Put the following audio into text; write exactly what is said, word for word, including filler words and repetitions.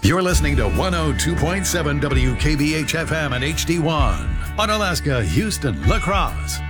You're listening to one oh two point seven W K B H F M and H D one on Alaska, Houston, La Crosse.